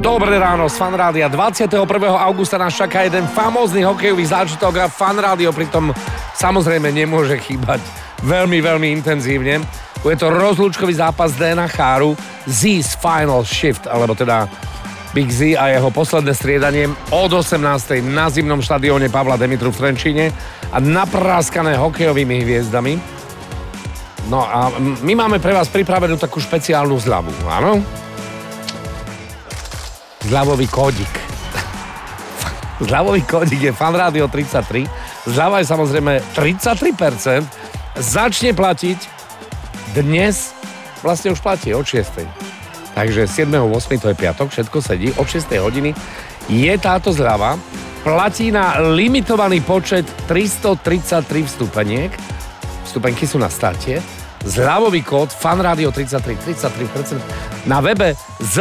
Dobré ráno z Fanrádia. 21. augusta nás čaká jeden famózny hokejový zážitok a Fanrádio pritom samozrejme nemôže chýbať veľmi, veľmi intenzívne. Bude to rozlúčkový zápas Dana Cháru, Z's Final Shift, alebo teda Big Z a jeho posledné striedanie od 18. na zimnom štadióne Pavla Demitru v Trenčíne a napráskané hokejovými hviezdami. No a my máme pre vás pripravenú takú špeciálnu zľavu, áno? Zľavový kódik. Zľavový kódik je Fanrádio 33. Zľava je samozrejme 33%. Začne platiť dnes, vlastne už platí od 6. Takže 7.8. to je piatok, všetko sedí. Od 6. hodiny je táto zľava. Platí na limitovaný počet 333 vstupeniek. Vstupenky sú na starte. Zľavový kód Fanrádio 33. 33% na webe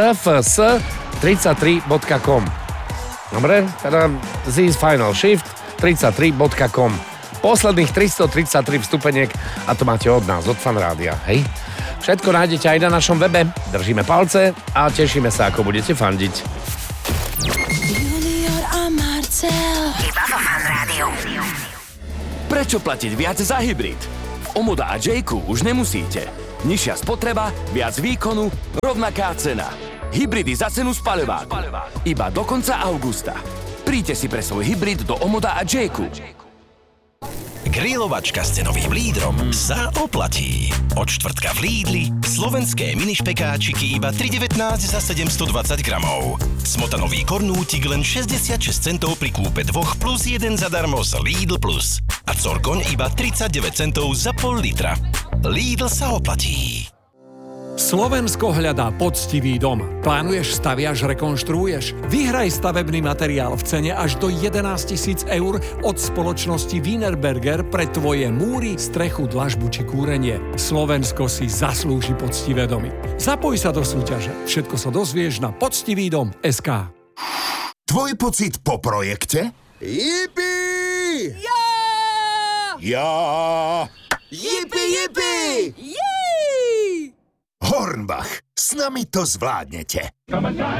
zfs33.com. Dobre, teda Z's Final Shift 33.com. Posledných 333 vstupeniek a to máte od nás, od Fanrádia, hej? Všetko nájdete aj na našom webe. Držíme palce a tešíme sa, ako budete fandiť. Junior a Marcel. Iba vo Fanrádiu. Prečo platiť viac za hybrid? V Omoda a Jayku už nemusíte. Nižšia spotreba, viac výkonu, rovnaká cena. Hybridy za cenu spaľováku. Iba do konca augusta. Príďte si pre svoj hybrid do Omoda a Jayku. Grilovačka s cenovým lídrom sa oplatí. Od štvrtka v Lidli slovenské minišpekáčiky iba 3,19 za 720 gramov. Smotanový kornútik len 66 centov pri kúpe 2 plus 1 zadarmo z Lidl Plus. A corgoň iba 39 centov za pol litra. Lidl sa oplatí. Slovensko hľadá poctivý dom. Plánuješ, staviaš, rekonštruuješ? Vyhraj stavebný materiál v cene až do 11 000 eur od spoločnosti Wienerberger pre tvoje múry, strechu, dlažbu či kúrenie. Slovensko si zaslúži poctivé domy. Zapoj sa do súťaže. Všetko sa dozvieš na poctivýdom.sk. Tvoj pocit po projekte? Jipi! Ja! Jipi, jipi! Hornbach, s nami to zvládnete.